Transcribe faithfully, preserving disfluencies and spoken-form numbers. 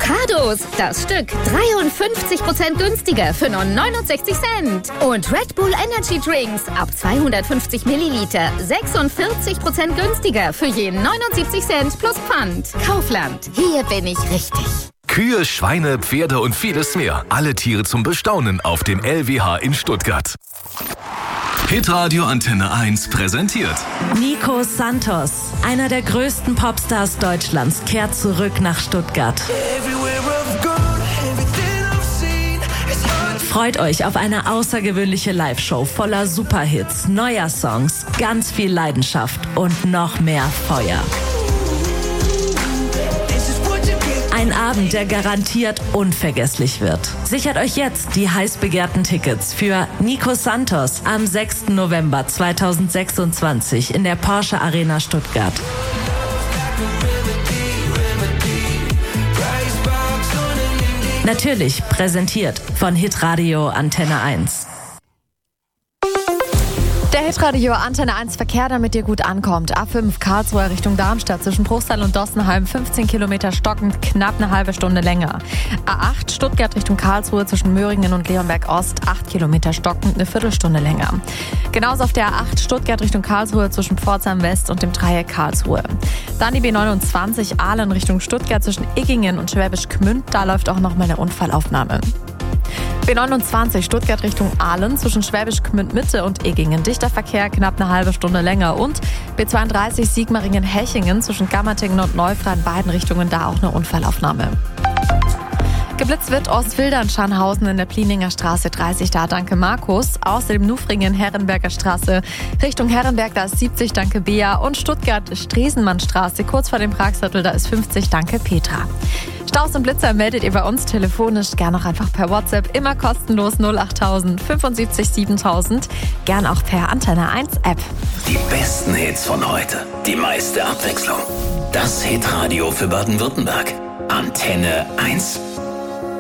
Avocados, das Stück dreiundfünfzig Prozent günstiger für nur neunundsechzig Cent. Und Red Bull Energy Drinks ab zweihundertfünfzig Milliliter sechsundvierzig Prozent günstiger für je neunundsiebzig Cent plus Pfand. Kaufland, hier bin ich richtig. Kühe, Schweine, Pferde und vieles mehr. Alle Tiere zum Bestaunen auf dem L W H in Stuttgart. Hitradio Antenne eins präsentiert Nico Santos, einer der größten Popstars Deutschlands, kehrt zurück nach Stuttgart. Freut euch auf eine außergewöhnliche Live-Show voller Superhits, neuer Songs, ganz viel Leidenschaft und noch mehr Feuer. Ein Abend, der garantiert unvergesslich wird. Sichert euch jetzt die heiß begehrten Tickets für Nico Santos am sechsten November zweitausendsechsundzwanzig in der Porsche Arena Stuttgart. Natürlich präsentiert von Hitradio Antenne eins. Der Hitradio Antenne eins Verkehr, damit ihr gut ankommt. A fünf Karlsruhe Richtung Darmstadt zwischen Bruchsal und Dossenheim fünfzehn Kilometer stockend, knapp eine halbe Stunde länger. A acht Stuttgart Richtung Karlsruhe zwischen Möhringen und Leonberg Ost acht Kilometer stockend, eine Viertelstunde länger. Genauso auf der A acht Stuttgart Richtung Karlsruhe zwischen Pforzheim West und dem Dreieck Karlsruhe. Dann die B neunundzwanzig Aalen Richtung Stuttgart zwischen Iggingen und Schwäbisch Gmünd, da läuft auch noch mal eine Unfallaufnahme. B neunundzwanzig Stuttgart Richtung Aalen zwischen Schwäbisch Gmünd Mitte und Iggingen. Dichter Verkehr, knapp eine halbe Stunde länger. Und B zweiunddreißig Sigmaringen-Hechingen zwischen Gammertingen und Neufra in beiden Richtungen, da auch eine Unfallaufnahme. Geblitzt wird Ostfildern-Scharnhausen in der Plininger Straße dreißig, da danke Markus. Außerdem Nufringen-Herrenberger Straße Richtung Herrenberg, da ist siebzig, danke Bea. Und Stuttgart-Stresemannstraße kurz vor dem Pragsviertel, da ist fünfzig, danke Petra. Staus und Blitzer meldet ihr bei uns telefonisch, gern auch einfach per WhatsApp, immer kostenlos null achttausend fünfundsiebzig siebentausend, gern auch per Antenne eins App. Die besten Hits von heute, die meiste Abwechslung. Das Hitradio für Baden-Württemberg. Antenne eins.